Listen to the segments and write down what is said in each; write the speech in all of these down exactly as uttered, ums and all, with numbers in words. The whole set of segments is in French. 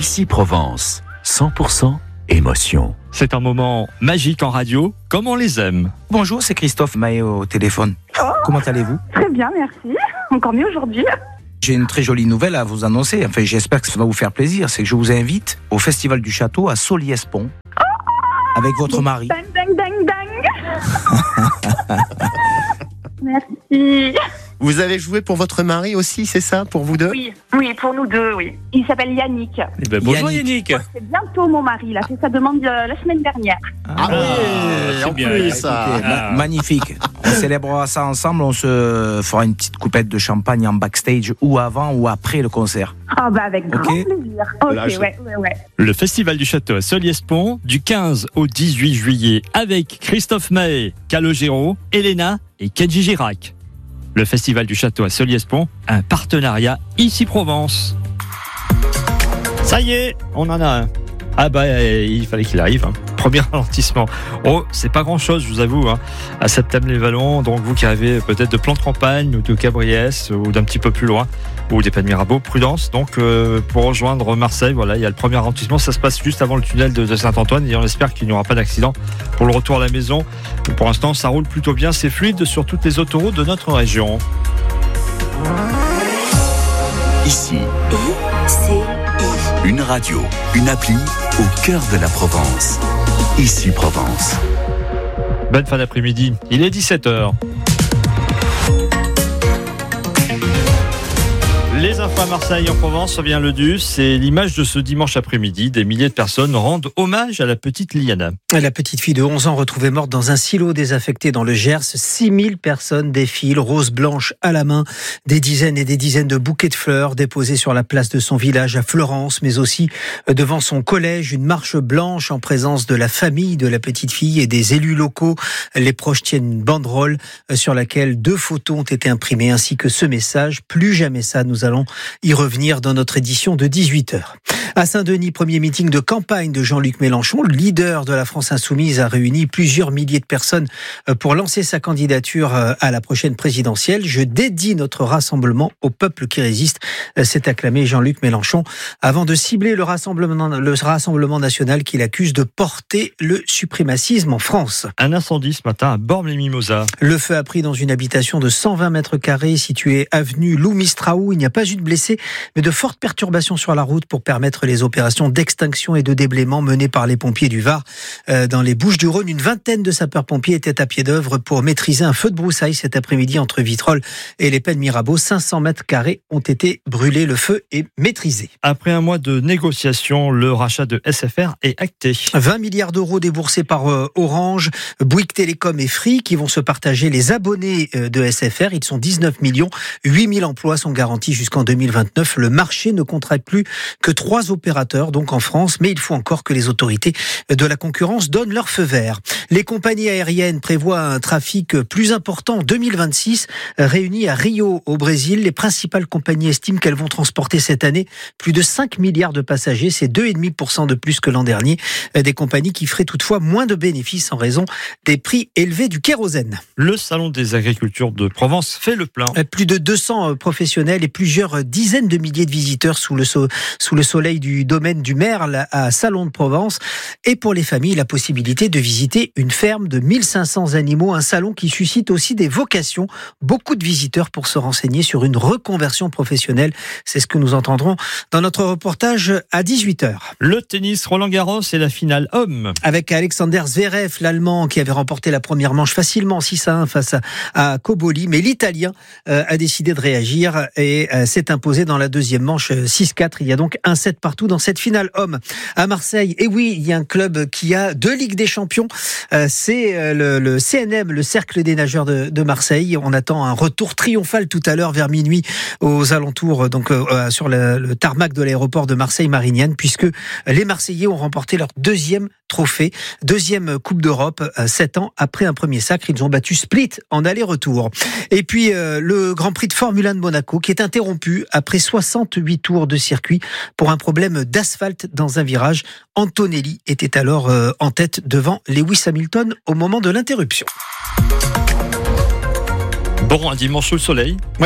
Ici Provence, cent pour cent émotion. C'est un moment magique en radio, comme on les aime. Bonjour, c'est Christophe Maé au téléphone. Oh, Comment allez-vous ? Très bien, merci. Encore mieux aujourd'hui. J'ai une très jolie nouvelle à vous annoncer. Enfin, j'espère que ça va vous faire plaisir. C'est que je vous invite au Festival du Château à Solliès-Pont oh avec votre mari. Dang, dang, dang, dang. Merci. Vous avez joué pour votre mari aussi, c'est ça, pour vous deux ? Oui, oui, pour nous deux, oui. Il s'appelle Yannick. Eh ben, bonjour Yannick. Yannick. C'est bientôt mon mari, il a fait sa demande euh, la semaine dernière. Ah, Ah, oui, c'est en bien, plus, écoutez, ça. Écoutez, ma- magnifique. On célébrera ça ensemble. On se fera une petite coupette de champagne en backstage ou avant ou après le concert. Ah bah avec grand Ok. plaisir. Ok, Là, je- ouais, ouais, ouais. Le Festival du Château à Solliès-Pont, du quinze au dix-huit juillet, avec Christophe Maé, Calogero, Elena et Kenji Girac. Le Festival du Château à Solliès-Pont, un partenariat Ici Provence. Ça y est, on en a un. Ah bah, euh, il fallait qu'il arrive. Hein. Premier ralentissement. Oh, c'est pas grand-chose, je vous avoue. Hein. À Septem-les-Vallons, donc vous qui avez peut-être de Plan de Campagne ou de Cabriès ou d'un petit peu plus loin, ou des Pas de Mirabeau, prudence. Donc euh, pour rejoindre Marseille, voilà, il y a le premier ralentissement. Ça se passe juste avant le tunnel de, de Saint-Antoine et on espère qu'il n'y aura pas d'accident pour le retour à la maison. Mais pour l'instant, ça roule plutôt bien. C'est fluide sur toutes les autoroutes de notre région. Ici, une radio, une appli au cœur de la Provence. Ici Provence. Bonne fin d'après-midi. Il est dix-sept heures. Les infos à Marseille en Provence, revient le D U S. C'est l'image de ce dimanche après-midi. Des milliers de personnes rendent hommage à la petite Liana. La petite fille de onze ans retrouvée morte dans un silo désaffecté dans le Gers. six mille personnes défilent, roses blanches à la main. Des dizaines et des dizaines de bouquets de fleurs déposés sur la place de son village à Florence, mais aussi devant son collège. Une marche blanche en présence de la famille de la petite fille et des élus locaux. Les proches tiennent une banderole sur laquelle deux photos ont été imprimées, ainsi que ce message. Plus jamais ça, nous allons y revenir dans notre édition de dix-huit heures. À Saint-Denis, premier meeting de campagne de Jean-Luc Mélenchon. Le leader de la France Insoumise a réuni plusieurs milliers de personnes pour lancer sa candidature à la prochaine présidentielle. Je dédie notre rassemblement au peuple qui résiste, s'est acclamé Jean-Luc Mélenchon, avant de cibler le rassemblement, le rassemblement national qu'il accuse de porter le suprémacisme en France. Un incendie ce matin à Bormes-les-Mimosas. Le feu a pris dans une habitation de cent vingt mètres carrés située avenue Lou Mistraou. Il n'y a pas eu de blessés, mais de fortes perturbations sur la route pour permettre les opérations d'extinction et de déblaiement menées par les pompiers du Var. Euh, dans les Bouches-du-Rhône, une vingtaine de sapeurs-pompiers étaient à pied d'œuvre pour maîtriser un feu de broussailles cet après-midi entre Vitrolles et les Pas de Mirabeau. cinq cents mètres carrés ont été brûlés. Le feu est maîtrisé. Après un mois de négociations, le rachat de S F R est acté. vingt milliards d'euros déboursés par euh, Orange, Bouygues Télécom et Free qui vont se partager les abonnés euh, de S F R. Ils sont dix-neuf millions. huit mille emplois sont garantis jusqu'en deux mille vingt-neuf. Le marché ne comptera plus que trois opérateurs, donc en France, mais il faut encore que les autorités de la concurrence donnent leur feu vert. Les compagnies aériennes prévoient un trafic plus important en deux mille vingt-six. Réunies à Rio, au Brésil, les principales compagnies estiment qu'elles vont transporter cette année plus de cinq milliards de passagers. C'est deux virgule cinq pour cent de plus que l'an dernier. Des compagnies qui feraient toutefois moins de bénéfices en raison des prix élevés du kérosène. Le Salon des agricultures de Provence fait le plein. Plus de deux cents professionnels et plusieurs dizaines de milliers de visiteurs sous le, so- sous le soleil du domaine du Merle à Salon de Provence. Et pour les familles, la possibilité de visiter une ferme de mille cinq cents animaux, un salon qui suscite aussi des vocations. Beaucoup de visiteurs pour se renseigner sur une reconversion professionnelle. C'est ce que nous entendrons dans notre reportage à dix-huit heures. Le tennis Roland-Garros et la finale homme. Avec Alexander Zverev, l'Allemand, qui avait remporté la première manche facilement six à un face à, à Koboli. Mais l'Italien euh, a décidé de réagir et euh, s'est imposé dans la deuxième manche six quatre. Il y a donc un set partout dans cette finale homme à Marseille. Et oui, il y a un club qui a deux Ligues des Champions. Euh, c'est euh, le, le C N M, le Cercle des Nageurs de, de Marseille. On attend un retour triomphal tout à l'heure vers minuit aux alentours, donc euh, sur le, le tarmac de l'aéroport de Marseille-Marignane, puisque les Marseillais ont remporté leur deuxième trophée, deuxième Coupe d'Europe, euh, sept ans après un premier sacre. Ils ont battu Split en aller-retour. Et puis euh, le Grand Prix de Formule un de Monaco qui est interrompu après soixante-huit tours de circuit pour un problème d'asphalte dans un virage. Antonelli était alors euh, en tête devant Lewis Hamilton au moment de l'interruption. Bon, un dimanche sous le soleil. Oui.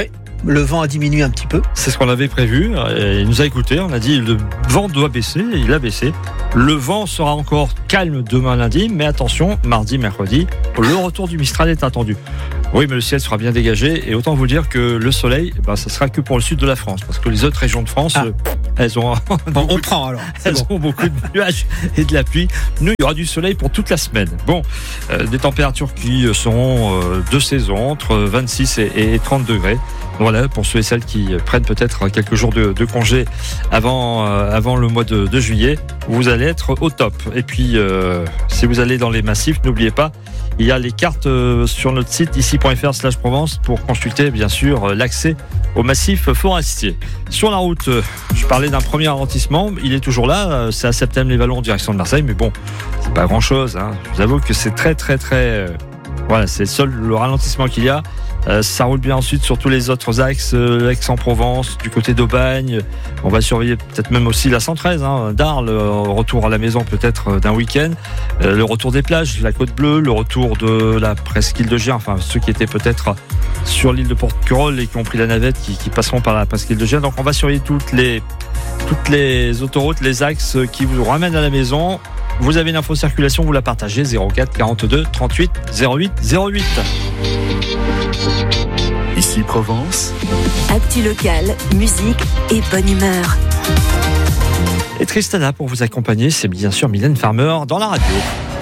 Le vent a diminué un petit peu. C'est ce qu'on avait prévu. Et il nous a écoutés. On a dit le vent doit baisser. Et il a baissé. Le vent sera encore calme demain lundi. Mais attention, mardi, mercredi, le retour du Mistral est attendu. Oui, mais le ciel sera bien dégagé. Et autant vous dire que le soleil, ben, ça sera que pour le sud de la France. Parce que les autres régions de France, ah. euh, elles ont, bon, on prend alors. elles bon. ont beaucoup de nuages et de la pluie. Nous, il y aura du soleil pour toute la semaine. Bon, euh, des températures qui seront euh, de saison, entre vingt-six et, et trente degrés. Voilà, pour ceux et celles qui prennent peut-être quelques jours de, de congé avant, euh, avant le mois de, de juillet, vous allez être au top. Et puis, euh, si vous allez dans les massifs, n'oubliez pas, il y a les cartes euh, sur notre site ici point f r slash Provence pour consulter, bien sûr, l'accès au massif forestier. Sur la route, euh, je parlais d'un premier ralentissement, il est toujours là, euh, c'est à Septèmes-les-Vallons en direction de Marseille, mais bon, c'est pas grand-chose. Hein. Je vous avoue que c'est très, très, très... Euh, voilà, c'est le seul le ralentissement qu'il y a. Euh, ça roule bien ensuite sur tous les autres axes, euh, Aix-en-Provence, du côté d'Aubagne. On va surveiller peut-être même aussi la cent treize, hein, d'Arles, euh, retour à la maison peut-être euh, d'un week-end. Euh, le retour des plages, la Côte Bleue, le retour de la presqu'île de Gers, enfin ceux qui étaient peut-être sur l'île de Porquerolles et qui ont pris la navette, qui, qui passeront par la presqu'île de Gers. Donc on va surveiller toutes les, toutes les autoroutes, les axes qui vous ramènent à la maison. Vous avez une info circulation, vous la partagez, zéro quatre quarante-deux trente-huit zéro huit zéro huit. Ici Provence. Actu locale, musique et bonne humeur. Et Tristana pour vous accompagner, c'est bien sûr Mylène Farmer dans la radio.